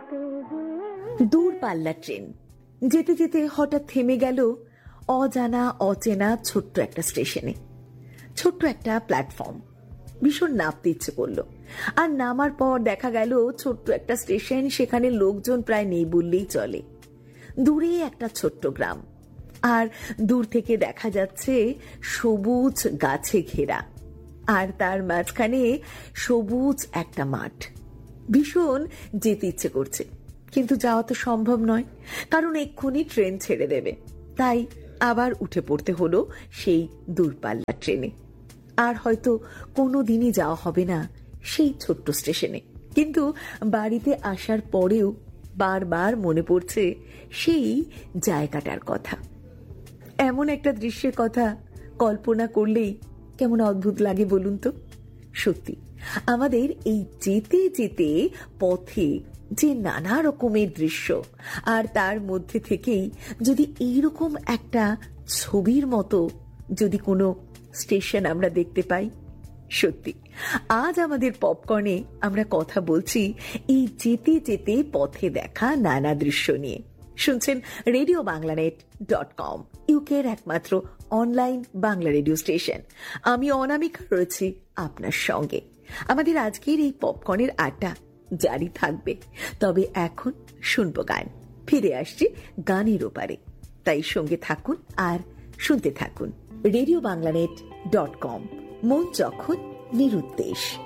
দূরপাল্লার ট্রেন যেতে যেতে হঠাৎ থেমে গেল অজানা অচেনা ছোট্ট একটা স্টেশনে। ছোট্ট একটা প্ল্যাটফর্ম, ভীষণ নামতে ইচ্ছে করলো। আর নামার পর দেখা গেল ছোট্ট একটা স্টেশন, সেখানে লোকজন প্রায় নেই বললেই চলে। দূরে একটা ছোট্ট গ্রাম, আর দূর থেকে দেখা যাচ্ছে সবুজ গাছে ঘেরা, আর তার মাঝখানে সবুজ একটা মাঠ। ভীষণ যেতে ইচ্ছে করছে, কিন্তু যাওয়া তো সম্ভব নয়, কারণ এক্ষুনি ট্রেন ছেড়ে দেবে। তাই আবার উঠে পড়তে হলো সেই দূরপাল্লার ট্রেনে। আর হয়তো কোনো দিনই যাওয়া হবে না সেই ছোট্ট স্টেশনে, কিন্তু বাড়িতে আসার পরেও বারবার মনে পড়ছে সেই জায়গাটার কথা। এমন একটা দৃশ্যের কথা কল্পনা করলেই কেমন অদ্ভুত লাগে বলুন তো। সত্যি আমাদের এই যেতে যেতে পথে যে নানা রকমের দৃশ্য, আর তার মধ্যে থেকেই যদি এইরকম একটা ছবির মতো যদি কোনো স্টেশন আমরা দেখতে পাই। সত্যি আজ আমাদের পপকর্নে আমরা কথা বলছি এই যেতে যেতে পথে দেখা নানা দৃশ্য নিয়ে। শুনছেন রেডিও বাংলানেট.com, ইউকের একমাত্র অনলাইন বাংলা রেডিও স্টেশন। আমি অনামিকা রয়েছি আপনার সঙ্গে। আমাদের আজকের এই পপকর্নের আড্ডা জারি থাকবে, তবে এখন শুনবো গান। ফিরে আসছি গানের ওপারে, তাই সঙ্গে থাকুন আর শুনতে থাকুন রেডিও বাংলানেট.com, মন যখন নিরুদ্দেশ।